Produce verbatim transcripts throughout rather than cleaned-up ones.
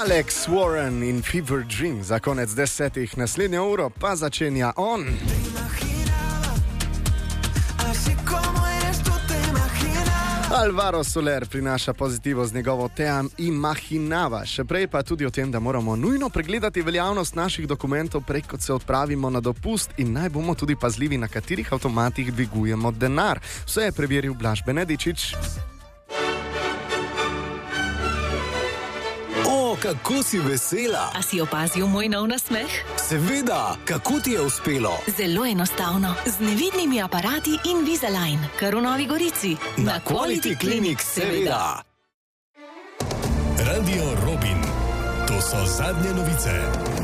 Alex Warren in Fever Dream za konec desetih, naslednjo uro pa začenja on. Alvaro Soler prinaša pozitivo z njegovo Team Imaginava. Še prej pa tudi o tem, da moramo nujno pregledati veljavnost naših dokumentov prej, kot se odpravimo na dopust, in naj bomo tudi pazljivi, na katerih avtomatih dvigujemo denar. Vse je preveril Blaž Benedičič. O, kako si vesela! A si opazil moj nov nasmeh? Seveda, kako ti je uspelo? Zelo enostavno, z nevidnimi aparati Invisalign, kar v Novi Gorici. Na Quality Clinic, seveda. Radio Robin. To so zadnje novice.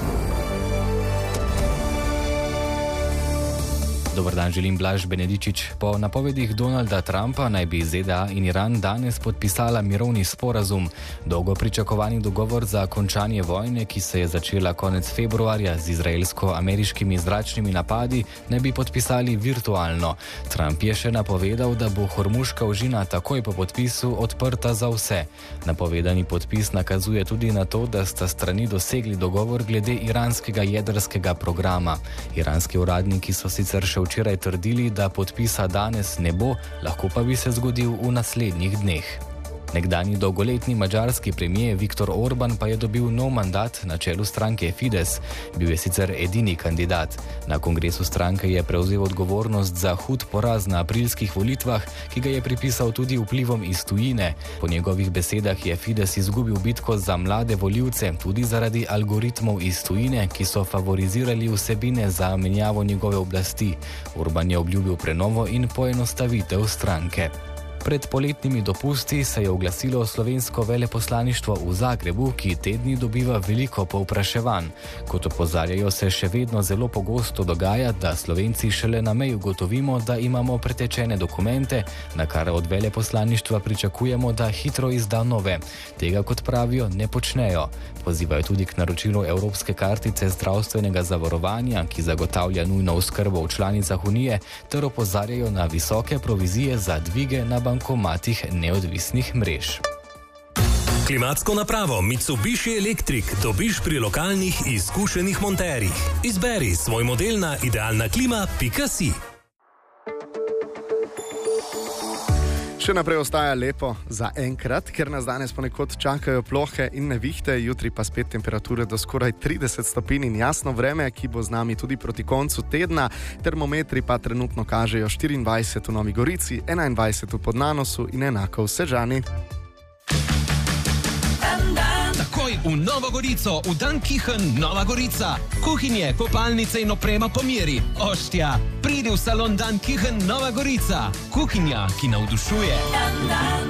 Dobar dan, želim Blaž Benedičič. Po napovedih Donalda Trumpa naj bi Z D A in Iran danes podpisala mirovni sporazum. Dolgo pričakovani dogovor za končanje vojne, ki se je začela konec februarja z izraelsko-ameriškimi zračnimi napadi, naj bi podpisali virtualno. Trump je še napovedal, da bo Hormuška ožina takoj po podpisu odprta za vse. Napovedani podpis nakazuje tudi na to, da sta strani dosegli dogovor glede iranskega jedrskega programa. Iranski uradniki so sicer še včeraj trdili, da podpisa danes ne bo, lahko pa bi se zgodil v naslednjih dneh. Nekdanji dolgoletni madžarski premijer Viktor Orban pa je dobil nov mandat na čelu stranke Fides. Bil je sicer edini kandidat. Na kongresu stranke je prevzel odgovornost za hud poraz na aprilskih volitvah, ki ga je pripisal tudi vplivom iz tujine. Po njegovih besedah je Fides izgubil bitko za mlade volivce tudi zaradi algoritmov iz tujine, ki so favorizirali vsebine za menjavo njegove oblasti. Orban je obljubil prenovo in poenostavitev stranke. Pred poletnimi dopusti se je oglasilo slovensko veleposlaništvo v Zagrebu, ki te dni dobiva veliko povpraševanj. Kot opozarjajo, se še vedno zelo pogosto dogaja, da Slovenci šele na meji ugotovimo, da imamo pretečene dokumente, na kar od veleposlaništva pričakujemo, da hitro izda nove. Tega, kot pravijo, ne počnejo. Pozivajo tudi k naročilu evropske kartice zdravstvenega zavarovanja, ki zagotavlja nujno oskrbo v članicah Unije, ter opozarjajo na visoke provizije za dvige na bankomatih neodvisnih mrež. Klimatsko napravo Mitsubishi Electric dobiš pri lokalnih izkušenih monterjih. Izberi svoj model na idealna klima pika si. Še naprej ostaja lepo za enkrat, ker nas danes ponekod čakajo plohe in nevihte, jutri pa spet temperature do skoraj trideset stopinj in jasno vreme, ki bo z nami tudi proti koncu tedna. Termometri pa trenutno kažejo štiriindvajset v Novi Gorici, enaindvajset v Podnanosu in enako v Sežani. Takoj v Novo Gorico, v Dan Kichen, Nova Gorica. Kuhinje, kopalnice in oprema po meri. Oštja, pridi v salon Dan Kichen, Nova Gorica. Kuhinja, ki navdušuje. Dan, dan.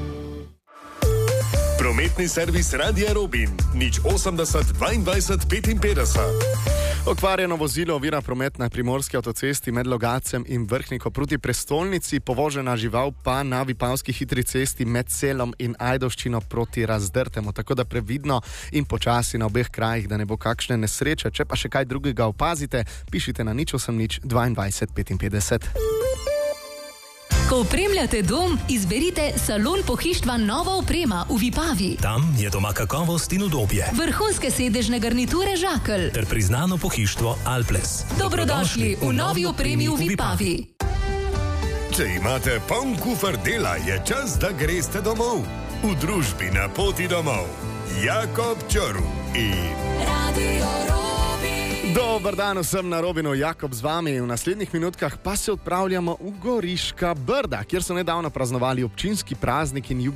Prometni servis Radia Robin. nič osemdeset dvaindvajset petinpetdeset. Okvarjeno vozilo ovira promet na primorski avtocesti med Logacem in Vrhniko proti prestolnici, povožena žival pa na Vipavski hitri cesti med Selom in Ajdovščino proti Razdrtemu. Tako da previdno in počasi na obeh krajih, da ne bo kakšne nesreče. Če pa še kaj drugega opazite, pišite na nič osem nič dvaindvajset petinpetdeset. Ko opremljate dom, izberite Salon pohištva Nova oprema v Vipavi. Tam je doma kakovost in udobje. Vrhunske sedežne garniture Žakelj. Ter priznano pohištvo Alples. Dobrodošli v novi opremi v Vipavi. Če imate poln kufer dela, je čas, da greste domov. V družbi Na poti domov. Jakob Čorv in Radio Robin. Dobar dan vsem na Robinu, Jakob z vami. V naslednjih minutkah pa se odpravljamo v Goriška Brda, kjer so nedavno praznovali občinski praznik in jubilej.